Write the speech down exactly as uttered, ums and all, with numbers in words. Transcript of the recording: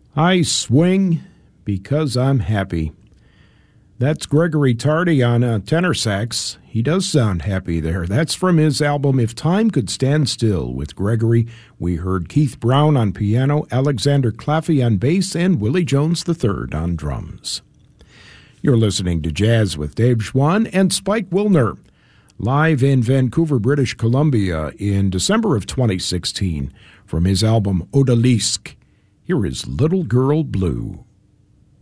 I swing because I'm happy. That's Gregory Tardy on uh, tenor sax. He does sound happy there. That's from his album If Time Could Stand Still. With Gregory, we heard Keith Brown on piano, Alexander Claffey on bass, and Willie Jones the third on drums. You're listening to Jazz with Dave Schwann and Spike Wilner, live in Vancouver, British Columbia in December of twenty sixteen from his album Odalisque. Here is Little Girl Blue.